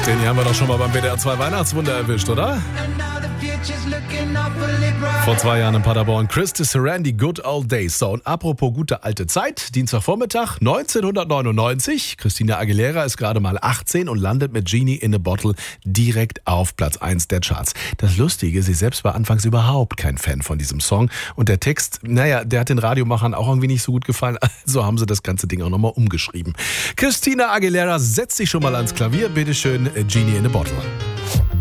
Den hier haben wir doch schon mal beim WDR 2 Weihnachtswunder erwischt, oder? Vor 2 Jahren in Paderborn. Christy Sarandi, Good Old Days. So, und apropos gute alte Zeit, Dienstagvormittag 1999. Christina Aguilera ist gerade mal 18 und landet mit Genie in a Bottle direkt auf Platz 1 der Charts. Das Lustige, sie selbst war anfangs überhaupt kein Fan von diesem Song. Und der Text, naja, der hat den Radiomachern auch irgendwie nicht so gut gefallen. Also haben sie das ganze Ding auch nochmal umgeschrieben. Christina Aguilera setzt sich schon mal ans Klavier. Bitteschön, Genie in a Bottle.